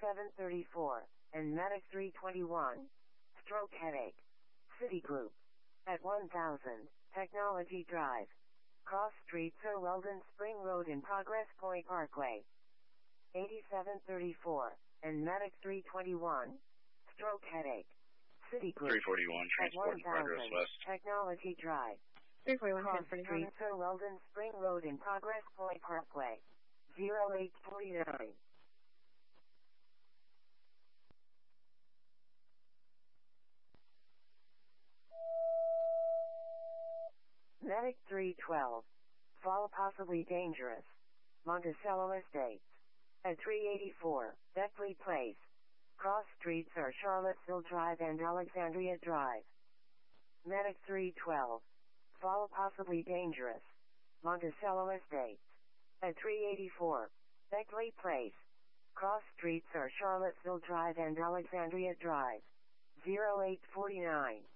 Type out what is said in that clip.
8734, and Medic 321. Stroke headache. Citigroup. At 1000, Technology Drive. Cross Street, Sir Weldon Spring Road in Progress Point Parkway. 8734, and Medic 321. Stroke headache. Citigroup. 341, transport progress west. Technology Drive. 341, Cross Street, Sir Weldon Spring Road in Progress Point Parkway. 0849. Medic 312. Fall possibly dangerous. Monticello Estates. At 384, Beckley Place. Cross Streets are Charlottesville Drive and Alexandria Drive. Medic 312. Fall possibly dangerous. Monticello Estates. At 384, Beckley Place. Cross Streets are Charlottesville Drive and Alexandria Drive. 0849.